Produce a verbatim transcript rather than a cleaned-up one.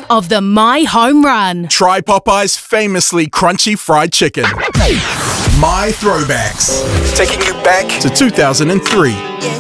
of the My Home Run. Try Popeye's famously crunchy fried chicken. My Throwbacks, taking you back to two thousand three.